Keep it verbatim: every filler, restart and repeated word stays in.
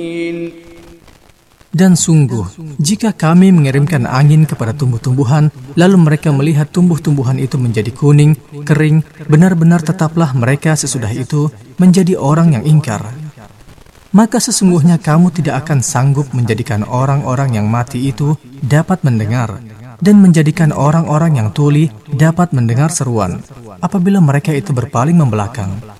Dan sungguh, jika kami mengirimkan angin kepada tumbuh-tumbuhan, lalu mereka melihat tumbuh-tumbuhan itu menjadi kuning, kering, benar-benar tetaplah mereka sesudah itu menjadi orang yang ingkar. Maka sesungguhnya kamu tidak akan sanggup menjadikan orang-orang yang mati itu dapat mendengar, dan menjadikan orang-orang yang tuli dapat mendengar seruan, apabila mereka itu berpaling membelakang.